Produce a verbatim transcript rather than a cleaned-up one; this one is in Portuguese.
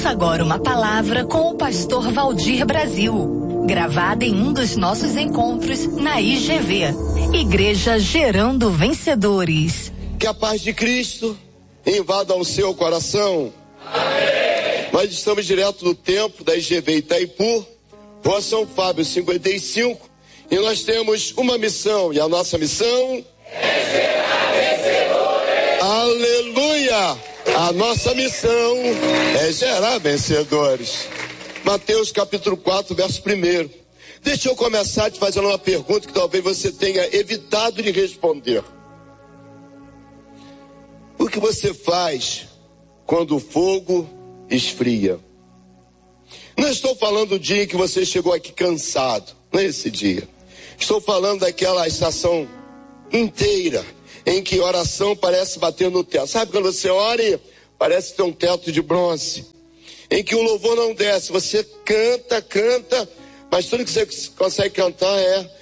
Ouça agora uma palavra com o pastor Valdir Brasil, gravada em um dos nossos encontros na I G V, Igreja Gerando Vencedores. Que a paz de Cristo invada o seu coração. Amém. Nós estamos direto do templo da I G V Itaipu, Rua São Fábio cinquenta e cinco, e nós temos uma missão, e a nossa missão é gerar vencedores. Aleluia! A nossa missão é gerar vencedores. Mateus capítulo quatro, verso primeiro. Deixa eu começar te fazendo uma pergunta que talvez você tenha evitado de responder. O que você faz quando o fogo esfria? Não estou falando do dia em que você chegou aqui cansado, não é esse dia. Estou falando daquela estação inteira em que oração parece bater no teto. Sabe quando você ora e parece ter um teto de bronze? Em que o louvor não desce, você canta, canta, mas tudo que você consegue cantar é